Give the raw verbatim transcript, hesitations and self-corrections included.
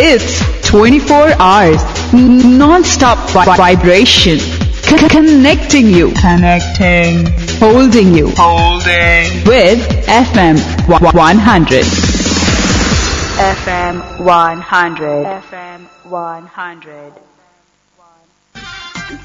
It's twenty-four hours non-stop vi- vibration. C- connecting you. Connecting. Holding you. Holding. With F M one hundred. F M one hundred. F M one hundred.